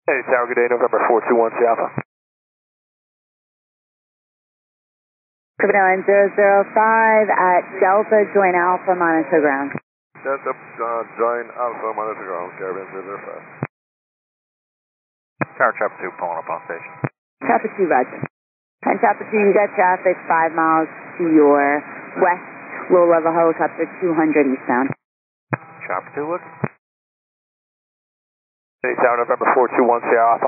Hey, Tower, good day, November 421, Alpha. Cabin 005 at Delta Joint Alpha, monitor ground. Delta Joint Alpha, monitor ground, Caribbean 005. Tower Chopper 2 pulling up on station. Chopper 2, roger. And Chopper 2, you got traffic 5 miles to your west, low level helicopter 200 eastbound. Chopper 2 looking. Hey, Tower, November 421, Alpha.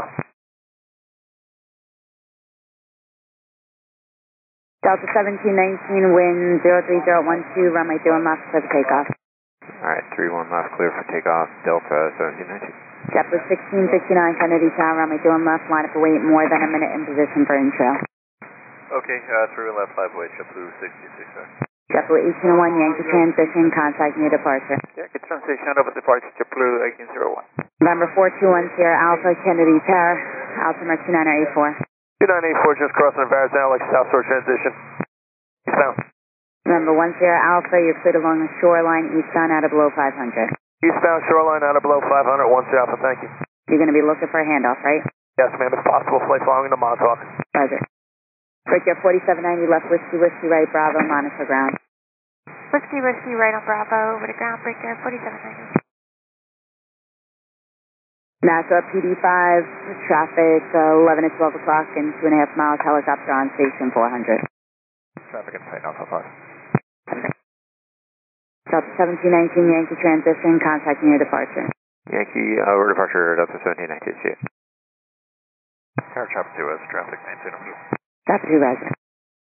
Delta 1719, wind 03012, runway 21 left for the takeoff. Alright, 31 left, clear for takeoff, Delta 1719. JetBlue 1659, Kennedy Tower, runway 21 left, line up for wait more than a minute in position for intro. Okay, 31 left, 5 way, JetBlue 66, sir. JetBlue 1801, Yankee transition, contact near departure. Yankee transition over departure, JetBlue 1801. November 421, Sierra Alpha, Kennedy Tower, altimeter 2984. 2984, just crossing the Verrazano, like South Shore transition. Eastbound. November 1 Sierra Alpha, you're cleared along the shoreline, eastbound out of below 500. Eastbound shoreline out of below 500, 1 Alpha, thank you. You're going to be looking for a handoff, right? Yes, ma'am, if possible, flight following the Montauk. Roger. Breaker 4790, left whiskey, right, Bravo, monitor ground. Whiskey, right on Bravo, over to ground, breaker 4790. NASA PD5, traffic 11 to 12 o'clock and 2.5 miles, helicopter on station 400. Traffic and plane Alpha 5. Delta 1719, Yankee transition, contact near departure. Yankee, over departure, Delta 1719, see it. Tower Chopper 2 has traffic, maintain over. Chopper 2, roger.